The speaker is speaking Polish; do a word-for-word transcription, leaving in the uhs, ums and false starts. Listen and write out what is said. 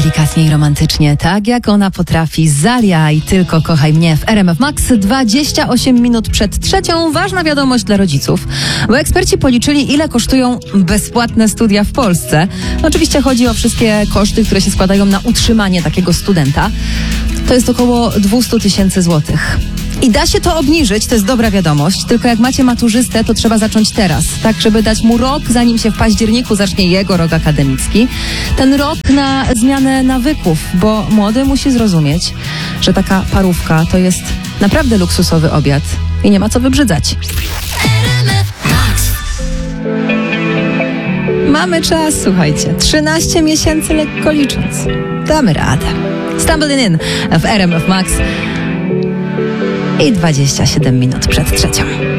delikatnie i romantycznie, tak jak ona potrafi. Zalia i Tylko kochaj mnie w R M F Max. dwadzieścia osiem minut przed trzecią. Ważna wiadomość dla rodziców, bo eksperci policzyli, ile kosztują bezpłatne studia w Polsce. Oczywiście chodzi o wszystkie koszty, które się składają na utrzymanie takiego studenta. To jest około dwieście tysięcy złotych. I da się to obniżyć, to jest dobra wiadomość, tylko jak macie maturzystę, to trzeba zacząć teraz, tak żeby dać mu rok, zanim się w październiku zacznie jego rok akademicki. Ten rok na zmianę nawyków, bo młody musi zrozumieć, że taka parówka to jest naprawdę luksusowy obiad i nie ma co wybrzydzać. Mamy czas, słuchajcie, trzynaście miesięcy lekko licząc. Damy radę. Stumbling In w R M F Max. I dwadzieścia siedem minut przed trzecią.